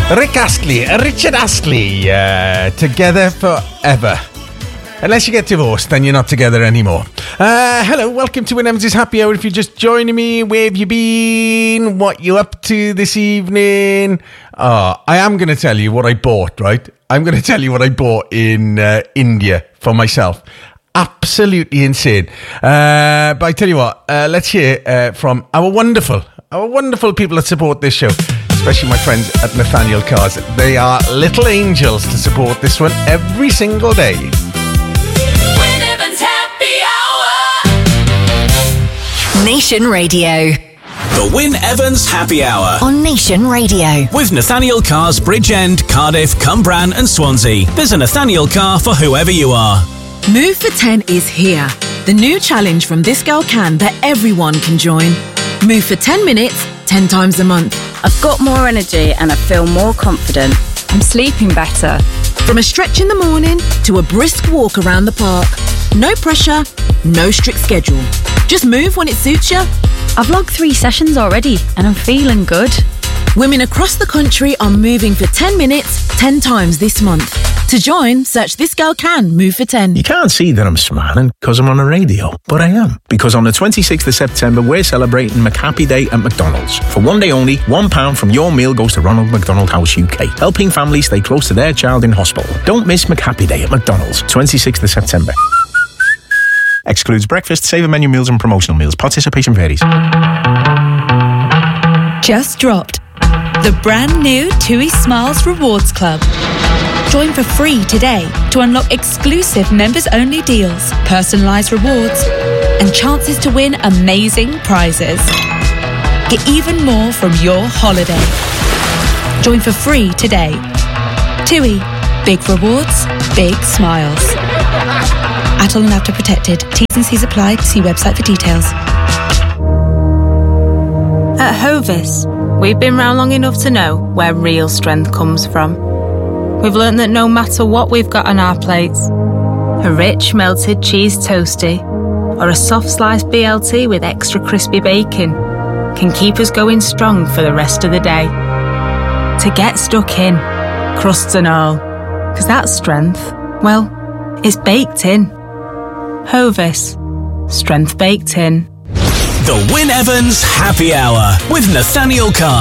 Richard Astley, Together Forever. Unless you get divorced, then you're not together anymore. Hello, welcome to Wyn Evans' Happy Hour. If you're just joining me, where have you been? What you up to this evening? I am going to tell you what I bought, right? I'm going to tell you what I bought in India for myself. Absolutely insane. But I tell you what, let's hear from our wonderful people that support this show. Especially my friends at Nathaniel Cars. They are little angels to support this one every single day. Wyn Evans Happy Hour. Nation Radio. The Wyn Evans Happy Hour On Nation Radio. with Nathaniel Cars, Bridgend, Cardiff, Cumbran and Swansea. There's a Nathaniel car for whoever you are. Move for 10 is here. The new challenge from This Girl Can that everyone can join. Move for 10 minutes, 10 times a month. I've got more energy and I feel more confident. I'm sleeping better. From a stretch in the morning to a brisk walk around the park. No pressure, no strict schedule. Just move when it suits you. I've logged 3 sessions already and I'm feeling good. Women across the country are moving for 10 minutes, 10 times this month. To join, search This Girl Can Move for 10. You can't see that I'm smiling because I'm on the radio, but I am. Because on the 26th of September, we're celebrating McHappy Day at McDonald's. For one day only, £1 from your meal goes to Ronald McDonald House UK, helping families stay close to their child in hospital. Don't miss McHappy Day at McDonald's, 26th of September. Excludes breakfast, saver menu meals and promotional meals. Participation varies. Just dropped. The brand new TUI Smiles Rewards Club. Join for free today to unlock exclusive members-only deals, personalised rewards, and chances to win amazing prizes. Get even more from your holiday. Join for free today. TUI. Big rewards, big smiles. Adult and after protected. T's and C's apply. See website for details. At Hovis, we've been round long enough to know where real strength comes from. We've learnt that no matter what we've got on our plates, a rich melted cheese toastie or a soft sliced BLT with extra crispy bacon can keep us going strong for the rest of the day. To get stuck in, crusts and all, because that strength, well, it's baked in. Hovis, strength baked in. The Wyn Evans Happy Hour with Nathaniel Cars.